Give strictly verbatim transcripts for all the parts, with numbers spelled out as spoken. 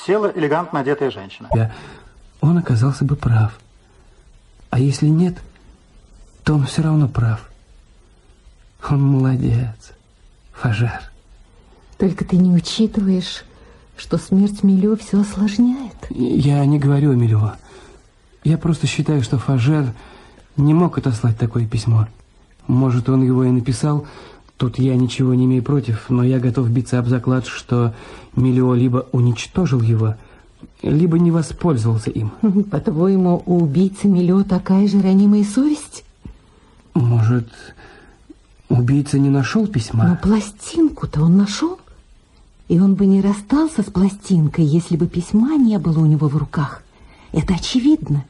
села элегантно одетая женщина. Он оказался бы прав. А если нет, то он все равно прав. Он молодец, Фажер. Только ты не учитываешь, что смерть Мильо все осложняет. Я не говорю о Мильо. Я просто считаю, что Фажер не мог отослать такое письмо. Может, он его и написал. Тут я ничего не имею против, но я готов биться об заклад, что Мильо либо уничтожил его, либо не воспользовался им. По-твоему, у убийцы Мильо такая же ранимая совесть? Может, убийца не нашел письма? Но пластинку-то он нашел. И он бы не расстался с пластинкой, если бы письма не было у него в руках. Это очевидно.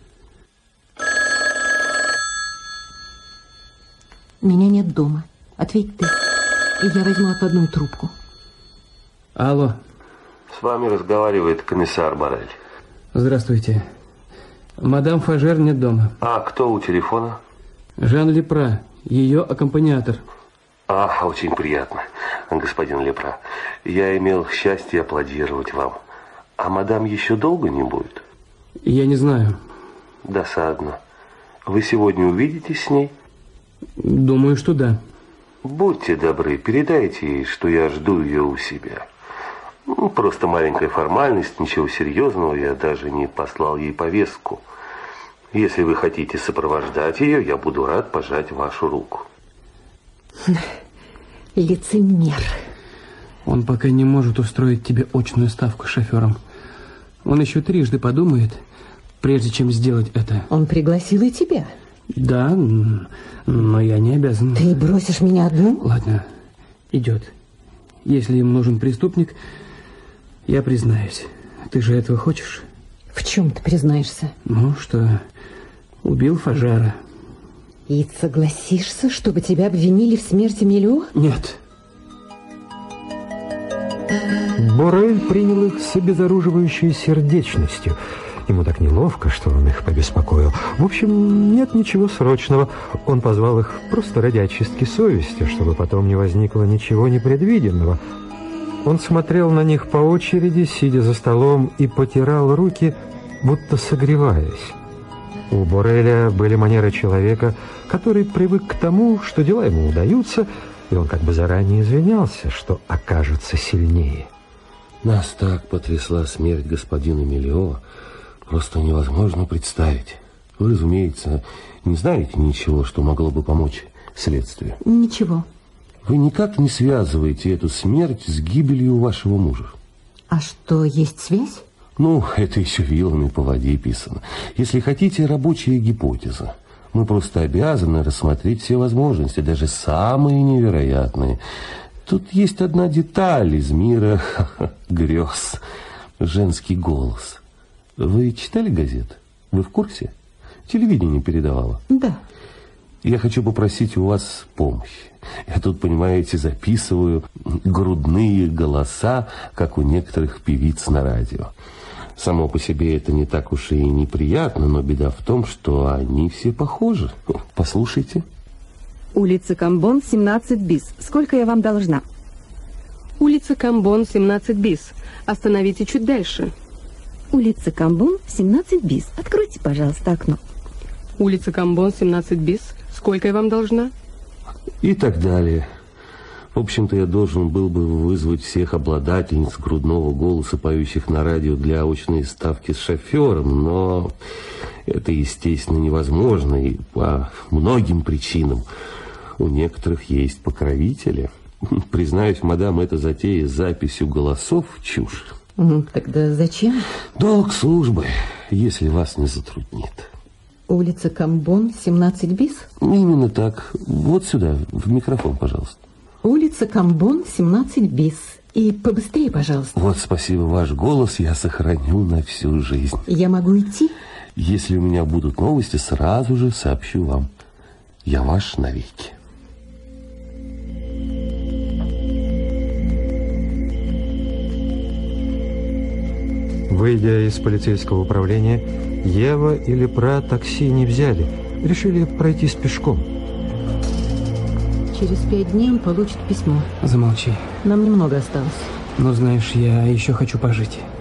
Меня нет дома. Ответь ты, и я возьму отводную трубку. Алло. С вами разговаривает комиссар Борель. Здравствуйте. Мадам Фажер нет дома. А кто у телефона? Жан Лепра, ее аккомпаниатор. А, очень приятно, господин Лепра. Я имел счастье аплодировать вам. А мадам еще долго не будет? Я не знаю. Досадно. Вы сегодня увидитесь с ней? Думаю, что да. Будьте добры, передайте ей, что я жду ее у себя. Ну, просто маленькая формальность, ничего серьезного, я даже не послал ей повестку. Если вы хотите сопровождать ее, я буду рад пожать вашу руку. Лицемер. Он пока не может устроить тебе очную ставку с шофером. Он еще трижды подумает, прежде чем сделать это. Он пригласил и тебя. Да, но я не обязан. Ты бросишь меня одну? Ладно, идет. Если им нужен преступник, я признаюсь. Ты же этого хочешь? В чем ты признаешься? Ну, что убил Фажара. И согласишься, чтобы тебя обвинили в смерти Мильо? Нет. Борель принял их с обезоруживающей сердечностью. Ему так неловко, что он их побеспокоил. В общем, нет ничего срочного. Он позвал их просто ради очистки совести, чтобы потом не возникло ничего непредвиденного. Он смотрел на них по очереди, сидя за столом, и потирал руки, будто согреваясь. У Бореля были манеры человека, который привык к тому, что дела ему удаются, и он как бы заранее извинялся, что окажется сильнее. Нас так потрясла смерть господина Мильо, просто невозможно представить. Вы, разумеется, не знаете ничего, что могло бы помочь следствию? Ничего. Вы никак не связываете эту смерть с гибелью вашего мужа? А что, есть связь? Ну, это еще вилами по воде писано. Если хотите, рабочая гипотеза. Мы просто обязаны рассмотреть все возможности, даже самые невероятные. Тут есть одна деталь из мира грез. Женский голос. Вы читали газеты? Вы в курсе? Телевидение передавало? Да. Я хочу попросить у вас помощи. Я тут, понимаете, записываю грудные голоса, как у некоторых певиц на радио. Само по себе это не так уж и неприятно, но беда в том, что они все похожи. Послушайте. Улица Камбон, семнадцать бис. Сколько я вам должна? Улица Камбон, семнадцать бис. Остановите чуть дальше. Улица Камбон, семнадцать бис. Откройте, пожалуйста, окно. Улица Камбон, семнадцать бис. Сколько я вам должна? И так далее. В общем-то, я должен был бы вызвать всех обладательниц грудного голоса, поющих на радио, для очной ставки с шофером, но это, естественно, невозможно и по многим причинам. У некоторых есть покровители. Признаюсь, мадам, эта затея с записью голосов – чушь. Тогда зачем? Долг службы, если вас не затруднит. Улица Камбон, семнадцать бис? Именно так. Вот сюда, в микрофон, пожалуйста. Улица Камбон, семнадцать бис. И побыстрее, пожалуйста. Вот, спасибо, ваш голос я сохраню на всю жизнь. Я могу идти? Если у меня будут новости, сразу же сообщу вам. Я ваш навеки. Выйдя из полицейского управления, Ева и Лепра такси не взяли. Решили пройтись пешком. Через пять дней он получит письмо. Замолчи. Нам немного осталось. Но знаешь, я еще хочу пожить.